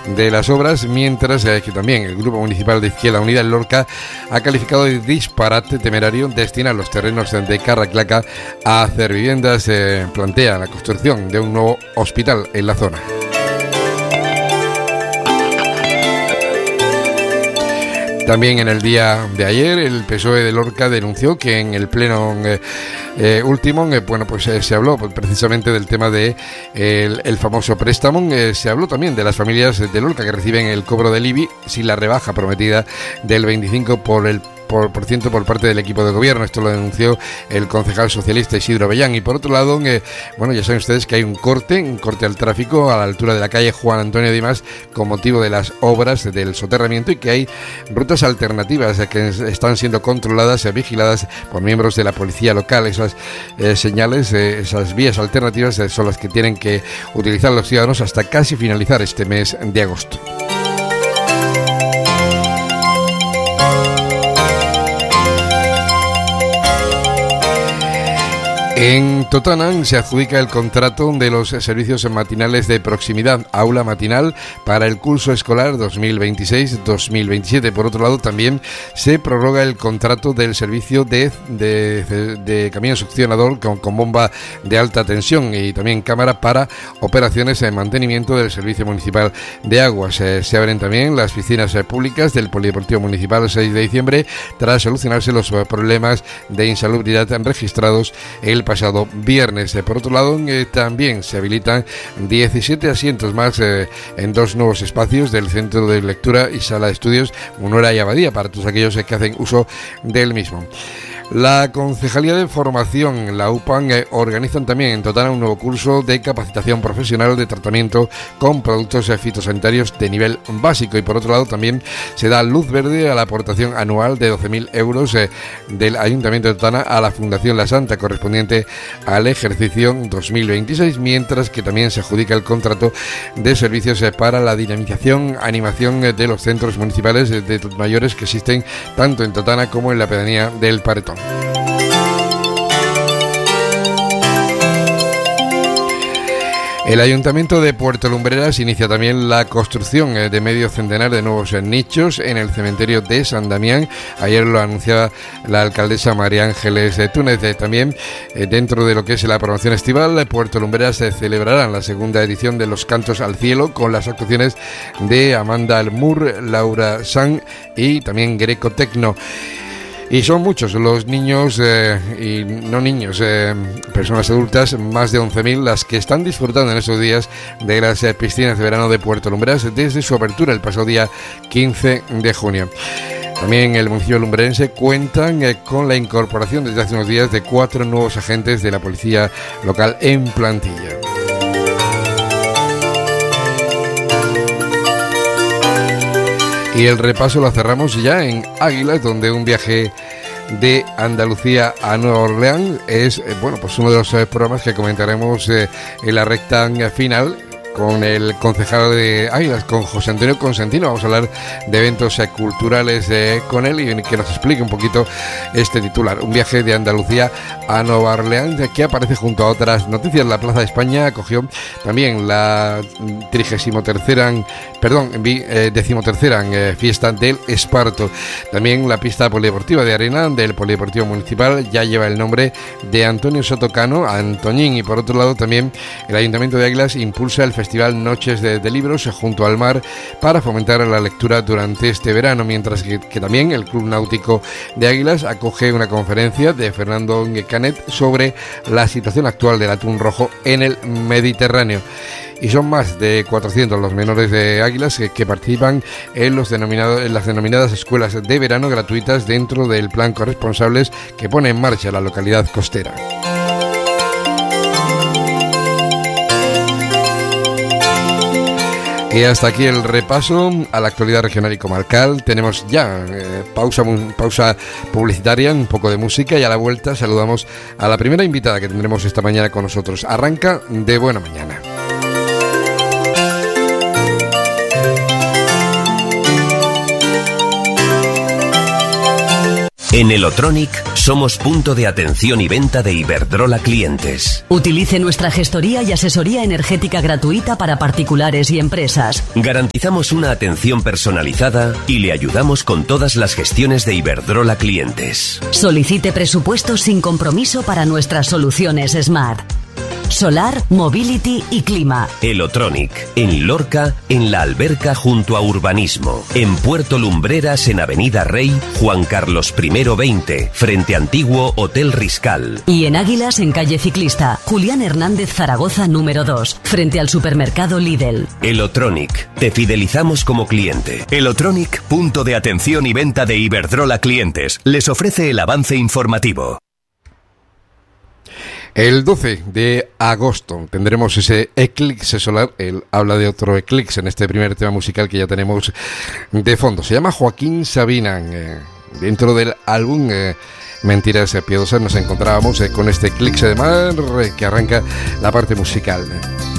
de las obras, mientras que también el Grupo Municipal de Izquierda Unida en Lorca ha calificado de disparate temerario destinar los terrenos de Carraclaca a hacer viviendas. Plantea la construcción de un nuevo hospital en la zona. También en el día de ayer el PSOE de Lorca denunció que en el pleno último, se habló precisamente del tema de el famoso préstamo. Se habló también de las familias de Lorca que reciben el cobro del IBI sin la rebaja prometida del 25% por parte del equipo de gobierno. Esto lo denunció el concejal socialista Isidro Avellán. Y por otro lado, ya saben ustedes que hay un corte al tráfico a la altura de la calle Juan Antonio Dimas con motivo de las obras del soterramiento, y que hay rutas alternativas que están siendo controladas y vigiladas por miembros de la policía local. Esas señales, esas vías alternativas son las que tienen que utilizar los ciudadanos hasta casi finalizar este mes de agosto. En Totana se adjudica el contrato de los servicios matinales de proximidad Aula Matinal para el curso escolar 2026-2027. Por otro lado, también se prorroga el contrato del servicio de camión succionador con bomba de alta tensión y también cámara para operaciones de mantenimiento del Servicio Municipal de Aguas. Se abren también las piscinas públicas del Polideportivo Municipal el 6 de diciembre tras solucionarse los problemas de insalubridad registrados el pasado viernes. Por otro lado, también se habilitan 17 asientos más en dos nuevos espacios del Centro de Lectura y Sala de Estudios Munora y Abadía para todos aquellos que hacen uso del mismo. La Concejalía de Formación, la UPAN, organizan también en Totana un nuevo curso de capacitación profesional de tratamiento con productos fitosanitarios de nivel básico. Y por otro lado también se da luz verde a la aportación anual de 12.000 euros del Ayuntamiento de Totana a la Fundación La Santa, correspondiente al ejercicio 2026, mientras que también se adjudica el contrato de servicios para la dinamización, animación de los centros municipales de mayores que existen tanto en Totana como en la pedanía del Paretón. El Ayuntamiento de Puerto Lumbreras inicia también la construcción de medio centenar de nuevos nichos en el cementerio de San Damián. Ayer lo anunciaba la alcaldesa María Ángeles Túnez. También dentro de lo que es la programación estival, Puerto Lumbreras se celebrará la segunda edición de los Cantos al Cielo con las actuaciones de Amanda Almur, Laura San y también Greco Tecno. Y son muchos los niños y no niños, personas adultas, más de 11.000 las que están disfrutando en estos días de las piscinas de verano de Puerto Lumbreras desde su apertura el pasado día 15 de junio. También el municipio lumbrerense cuentan con la incorporación desde hace unos días de 4 nuevos agentes de la policía local en plantilla. Y el repaso lo cerramos ya en Águilas, donde un viaje de Andalucía a Nueva Orleans es uno de los programas que comentaremos en la recta final con el concejal de Águilas, con José Antonio Consentino. Vamos a hablar de eventos culturales con él y que nos explique un poquito este titular. Un viaje de Andalucía a Nueva Orleans que aparece junto a otras noticias. La Plaza de España acogió también la 13ª fiesta del Esparto. También la pista polideportiva de arena del Polideportivo Municipal ya lleva el nombre de Antonio Sotocano, Antoñín. Y por otro lado también el Ayuntamiento de Águilas impulsa el Festival Noches de Libros junto al mar para fomentar la lectura durante este verano, mientras que también el Club Náutico de Águilas acoge una conferencia de Fernando Canet sobre la situación actual del atún rojo en el Mediterráneo. Y son más de 400 los menores de Águilas que participan en las denominadas escuelas de verano gratuitas dentro del plan Corresponsables que pone en marcha la localidad costera. Y hasta aquí el repaso a la actualidad regional y comarcal. Tenemos ya pausa publicitaria, un poco de música, y a la vuelta saludamos a la primera invitada que tendremos esta mañana con nosotros. Arranca De Buena Mañana. En Elotronic somos punto de atención y venta de Iberdrola clientes. Utilice nuestra gestoría y asesoría energética gratuita para particulares y empresas. Garantizamos una atención personalizada y le ayudamos con todas las gestiones de Iberdrola clientes. Solicite presupuestos sin compromiso para nuestras soluciones Smart. Solar, Mobility y Clima. Elotronic, en Lorca, en La Alberca junto a Urbanismo. En Puerto Lumbreras, en Avenida Rey, Juan Carlos I 20, frente Antiguo Hotel Riscal. Y en Águilas, en calle Ciclista, Julián Hernández Zaragoza número 2, frente al supermercado Lidl. Elotronic, te fidelizamos como cliente. Elotronic, punto de atención y venta de Iberdrola clientes. Les ofrece el avance informativo. El 12 de agosto tendremos ese eclipse solar. Él habla de otro eclipse en este primer tema musical que ya tenemos de fondo. Se llama Joaquín Sabina. Dentro del álbum Mentiras Piadosas nos encontrábamos con este eclipse de mar que arranca la parte musical.